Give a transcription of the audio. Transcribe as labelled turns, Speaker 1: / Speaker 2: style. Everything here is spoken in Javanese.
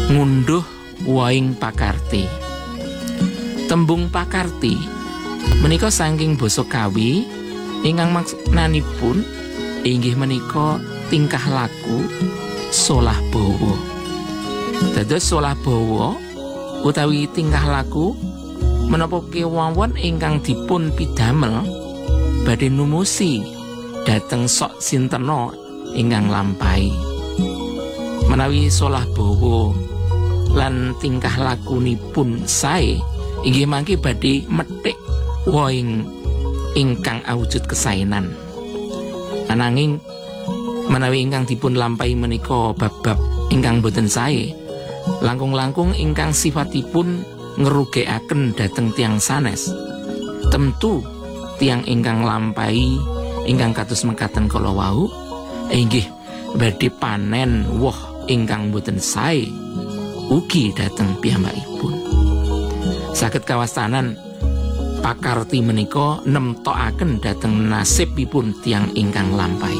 Speaker 1: ngunduh woing pakarti. Tembung pakarti menika saking basa Kawi ingkang maknanipun inggih menika tingkah laku solah bawa. Dados solah bawa utawi tingkah laku menapa kéwawon ingkang dipun pidamel badhe numusi dhateng sok sintena ingkang lampahi. Menawi solah bawa lan tingkah lakunipun sae inggih mangke badhe methik woing ingkang awujud kesaenan. Ananging menawi ingkang dipun lampahi menika bab-bab ingkang boten sae, langkung-langkung ingkang sifatipun ngerugekaken dhateng tiyang sanes, tentu tiyang ingkang lampahi ingkang kados mekaten kala wau inggih badhe panen woh ingkang boten sae ugi dhateng piyambakipun. Saged kawastanan pakarti menika nemtokaken dhateng nasibipun tiyang ingkang lampahi.